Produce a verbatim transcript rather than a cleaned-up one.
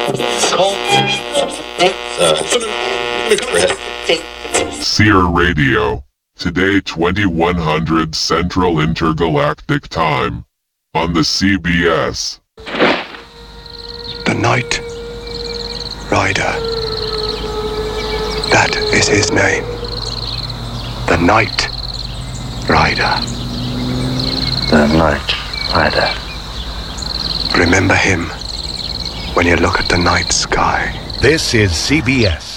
Seer Radio. Today twenty-one hundred Central Intergalactic Time. On the C B S. The Night Rider. That is his name. The Night Rider. The Night Rider. Remember him when you look at the night sky. This is C B S.